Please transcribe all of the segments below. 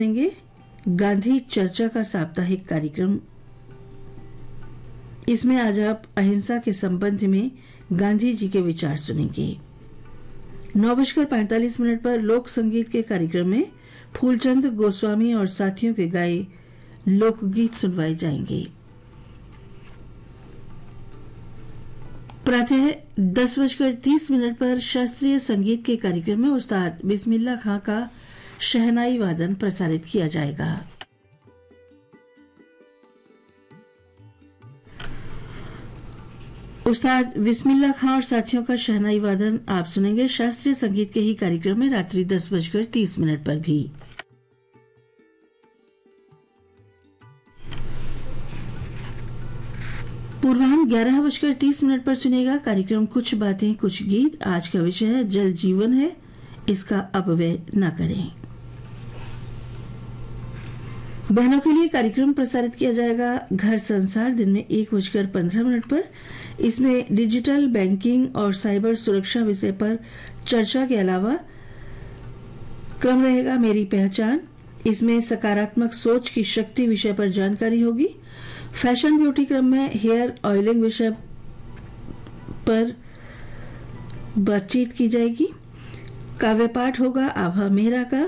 देंगे गांधी चर्चा का साप्ताहिक कार्यक्रम। इसमें आज आप अहिंसा के संबंध में गांधी जी के विचार सुनेंगे। 9:45 पर लोक संगीत के कार्यक्रम में फूलचंद गोस्वामी और साथियों के गाए लोकगीत सुनवाए जाएंगे। प्रातः 10:30 पर शास्त्रीय संगीत के कार्यक्रम में उस्ताद बिस्मिल्लाह खां का शहनाई वादन प्रसारित किया जाएगा। उस्ताद बिस्मिल्लाह खां और साथियों का शहनाई वादन आप सुनेंगे शास्त्रीय संगीत के ही कार्यक्रम में रात्रि 10:30 पर भी। पूर्वाह्न 11:30 पर सुनेगा कार्यक्रम कुछ बातें कुछ गीत। आज का विषय है जल जीवन है, इसका अपव्यय न करें। बहनों के लिए कार्यक्रम प्रसारित किया जाएगा घर संसार दिन में 1:15 पर। इसमें डिजिटल बैंकिंग और साइबर सुरक्षा विषय पर चर्चा के अलावा क्रम रहेगा मेरी पहचान। इसमें सकारात्मक सोच की शक्ति विषय पर जानकारी होगी। फैशन ब्यूटी क्रम में हेयर ऑयलिंग विषय पर बातचीत की जाएगी। काव्य पाठ होगा आभा मेहरा का।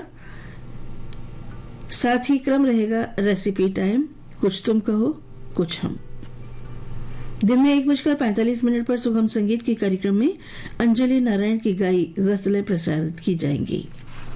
साथ ही क्रम रहेगा रेसिपी टाइम, कुछ तुम कहो कुछ हम। दिन में 1:45 पर सुगम संगीत के कार्यक्रम में अंजलि नारायण की गाई गजलें प्रसारित की जाएंगी।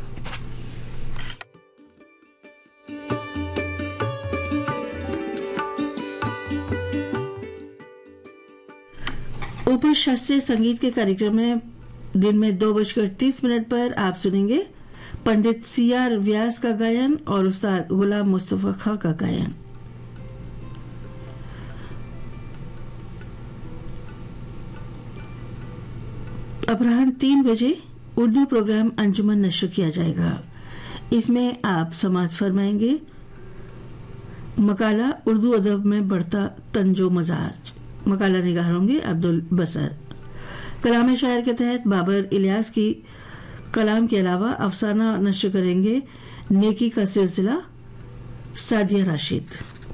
ऊपर शास्त्रीय संगीत के कार्यक्रम में दिन में 2:30 पर आप सुनेंगे पंडित सीआर व्यास का गायन और उस्ताद गुलाम मुस्तफा खां का गायन। अपराह्न 3 बजे उर्दू प्रोग्राम अंजुमन नश्र किया जाएगा। इसमें आप समाअत फरमाएंगे मकाला उर्दू अदब में बढ़ता तंजो मजाज। मकाला निगार होंगे अब्दुल बसर। कलाम शायर के तहत बाबर इलियास की कलाम के अलावा अफसाना नश्र करेंगे नेकी का सिलसिला सादिया राशिद।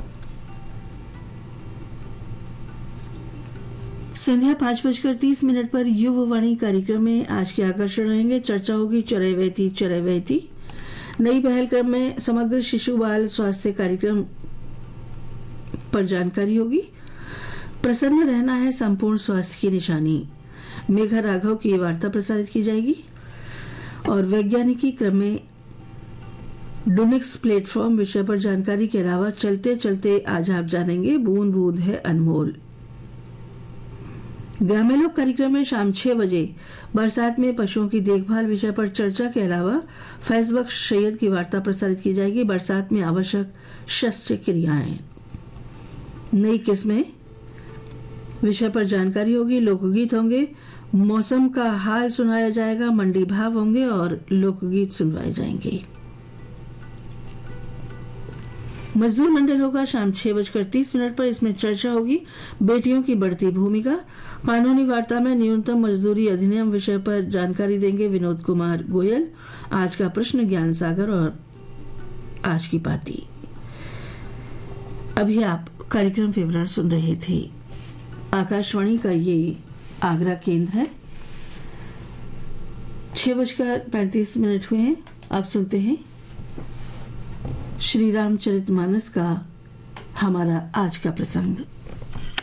संध्या 5:30 पर युववाणी कार्यक्रम में आज के आकर्षण रहेंगे चर्चा होगी चरैवैती। नई पहल क्रम में समग्र शिशु बाल स्वास्थ्य कार्यक्रम पर जानकारी होगी। प्रसन्न रहना है संपूर्ण स्वास्थ्य की निशानी। मेघा राघव की वार्ता प्रसारित की जाएगी। और वैज्ञानिकी क्रम में डुनिक्स प्लेटफॉर्म विषय पर जानकारी के अलावा चलते चलते आज आप जानेंगे बूंद बूंद है अनमोल। ग्रामीण कार्यक्रम में शाम 6 बजे बरसात में पशुओं की देखभाल विषय पर चर्चा के अलावा फैजबख्श सैयद की वार्ता प्रसारित की जाएगी। बरसात में आवश्यक शस्त्र क्रियाएं। नई किस्में विषय पर जानकारी होगी। लोकगीत होंगे। मौसम का हाल सुनाया जाएगा। मंडी भाव होंगे और लोकगीत सुनवाए जाएंगे। मजदूर मंडल होगा शाम 6:30 पर। इसमें चर्चा होगी बेटियों की बढ़ती भूमिका। कानूनी वार्ता में न्यूनतम मजदूरी अधिनियम विषय पर जानकारी देंगे विनोद कुमार गोयल। आज का प्रश्न ज्ञान सागर और आज की पाती। अभी आप कार्यक्रम विवरण सुन रहे थे। आकाशवाणी का ये आगरा केंद्र है। 6:35 हुए हैं। आप सुनते हैं श्री रामचरितमानस का हमारा आज का प्रसंग।